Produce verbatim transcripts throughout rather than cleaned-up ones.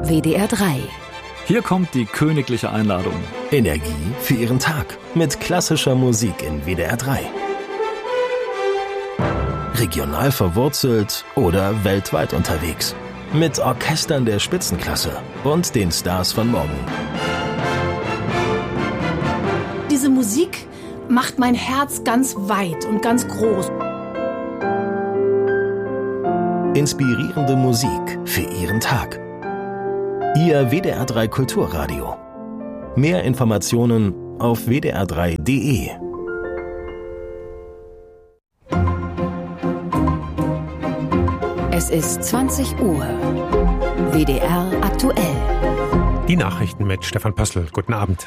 W D R drei. Hier kommt die königliche Einladung. Energie für Ihren Tag mit klassischer Musik in W D R drei. Regional verwurzelt oder weltweit unterwegs. Mit Orchestern der Spitzenklasse und den Stars von morgen. Diese Musik macht mein Herz ganz weit und ganz groß. Inspirierende Musik für Ihren Tag. Ihr W D R drei Kulturradio. Mehr Informationen auf w d r drei punkt d e. Es ist zwanzig Uhr. W D R aktuell. Die Nachrichten mit Stefan Pössl. Guten Abend.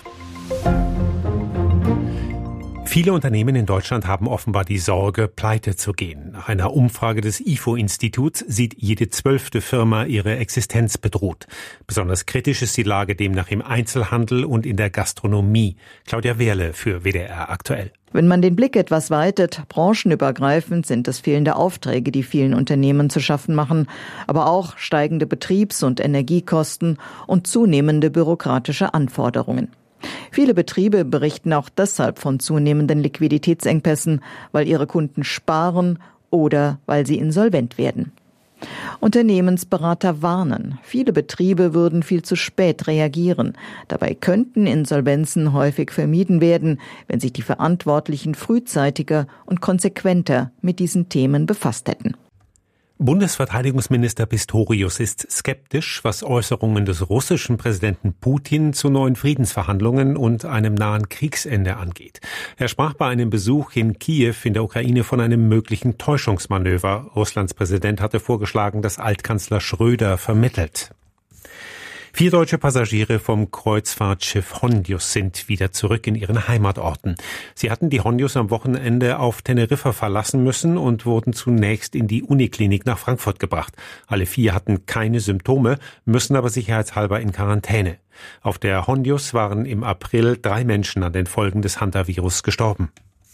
Viele Unternehmen in Deutschland haben offenbar die Sorge, pleite zu gehen. Nach einer Umfrage des I F O-Instituts sieht jede zwölfte Firma ihre Existenz bedroht. Besonders kritisch ist die Lage demnach im Einzelhandel und in der Gastronomie. Claudia Wehrle für W D R aktuell. Wenn man den Blick etwas weitet, branchenübergreifend sind es fehlende Aufträge, die vielen Unternehmen zu schaffen machen, aber auch steigende Betriebs- und Energiekosten und zunehmende bürokratische Anforderungen. Viele Betriebe berichten auch deshalb von zunehmenden Liquiditätsengpässen, weil ihre Kunden sparen oder weil sie insolvent werden. Unternehmensberater warnen, viele Betriebe würden viel zu spät reagieren. Dabei könnten Insolvenzen häufig vermieden werden, wenn sich die Verantwortlichen frühzeitiger und konsequenter mit diesen Themen befasst hätten. Bundesverteidigungsminister Pistorius ist skeptisch, was Äußerungen des russischen Präsidenten Putin zu neuen Friedensverhandlungen und einem nahen Kriegsende angeht. Er sprach bei einem Besuch in Kiew in der Ukraine von einem möglichen Täuschungsmanöver. Russlands Präsident hatte vorgeschlagen, dass Altkanzler Schröder vermittelt. Vier deutsche Passagiere vom Kreuzfahrtschiff Hondius sind wieder zurück in ihren Heimatorten. Sie hatten die Hondius am Wochenende auf Teneriffa verlassen müssen und wurden zunächst in die Uniklinik nach Frankfurt gebracht. Alle vier hatten keine Symptome, müssen aber sicherheitshalber in Quarantäne. Auf der Hondius waren im April drei Menschen an den Folgen des Hantavirus gestorben.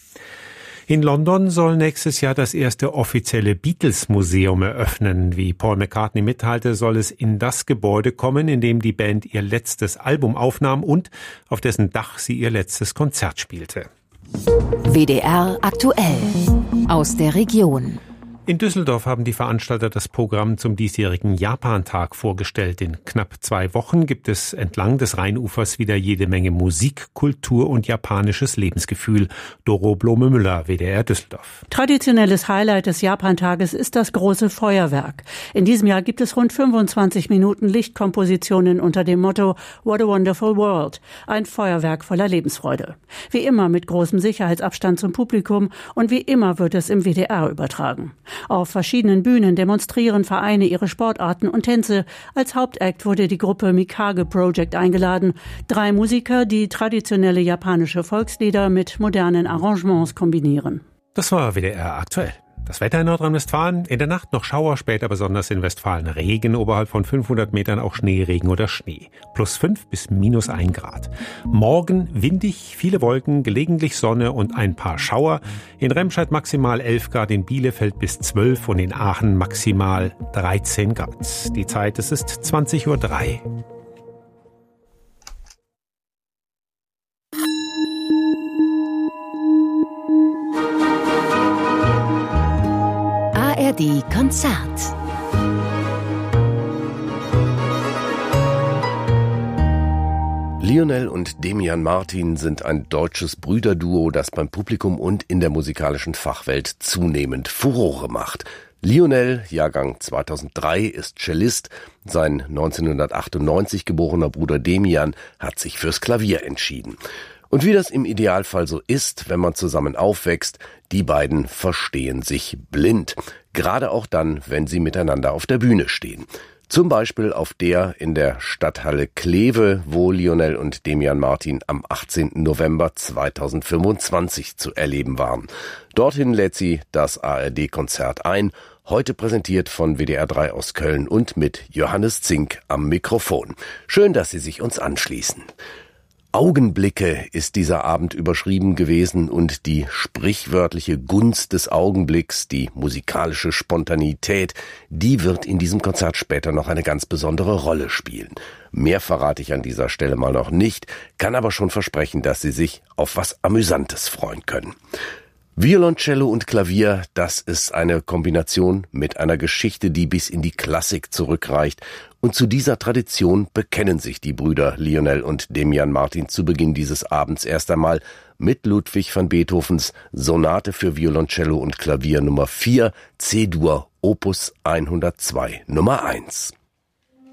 In London soll nächstes Jahr das erste offizielle Beatles-Museum eröffnen. Wie Paul McCartney mitteilte, soll es in das Gebäude kommen, in dem die Band ihr letztes Album aufnahm und auf dessen Dach sie ihr letztes Konzert spielte. W D R aktuell. Aus der Region. In Düsseldorf haben die Veranstalter das Programm zum diesjährigen Japantag vorgestellt. In knapp zwei Wochen gibt es entlang des Rheinufers wieder jede Menge Musik, Kultur und japanisches Lebensgefühl. Doro Blome-Müller, W D R Düsseldorf. Traditionelles Highlight des Japantages ist das große Feuerwerk. In diesem Jahr gibt es rund fünfundzwanzig Minuten Lichtkompositionen unter dem Motto What a Wonderful World. Ein Feuerwerk voller Lebensfreude. Wie immer mit großem Sicherheitsabstand zum Publikum und wie immer wird es im W D R übertragen. Auf verschiedenen Bühnen demonstrieren Vereine ihre Sportarten und Tänze. Als Hauptakt wurde die Gruppe Mikage Project eingeladen. Drei Musiker, die traditionelle japanische Volkslieder mit modernen Arrangements kombinieren. Das war W D R aktuell. Das Wetter in Nordrhein-Westfalen, in der Nacht noch Schauer, später besonders in Westfalen Regen, oberhalb von fünfhundert Metern auch Schneeregen oder Schnee. Plus fünf bis minus ein Grad. Morgen windig, viele Wolken, gelegentlich Sonne und ein paar Schauer. In Remscheid maximal elf Grad, in Bielefeld bis zwölf und in Aachen maximal dreizehn Grad. Die Zeit, es ist zwanzig Uhr drei. A R D Konzert. Lionel und Demian Martin sind ein deutsches Brüderduo, das beim Publikum und in der musikalischen Fachwelt zunehmend Furore macht. Lionel, Jahrgang zweitausenddrei, ist Cellist. Sein neunzehnhundertachtundneunzig geborener Bruder Demian hat sich fürs Klavier entschieden. Und wie das im Idealfall so ist, wenn man zusammen aufwächst, die beiden verstehen sich blind. Gerade auch dann, wenn sie miteinander auf der Bühne stehen. Zum Beispiel auf der in der Stadthalle Kleve, wo Lionel und Demian Martin am achtzehnten November zweitausendfünfundzwanzig zu erleben waren. Dorthin lädt sie das A R D-Konzert ein, heute präsentiert von W D R drei aus Köln und mit Johannes Zink am Mikrofon. Schön, dass Sie sich uns anschließen. Augenblicke ist dieser Abend überschrieben gewesen und die sprichwörtliche Gunst des Augenblicks, die musikalische Spontanität, die wird in diesem Konzert später noch eine ganz besondere Rolle spielen. Mehr verrate ich an dieser Stelle mal noch nicht, kann aber schon versprechen, dass Sie sich auf was Amüsantes freuen können. Violoncello und Klavier, das ist eine Kombination mit einer Geschichte, die bis in die Klassik zurückreicht. Und zu dieser Tradition bekennen sich die Brüder Lionel und Demian Martin zu Beginn dieses Abends erst einmal mit Ludwig van Beethovens Sonate für Violoncello und Klavier Nummer vier, C-Dur, Opus hundertzwei, Nummer eins.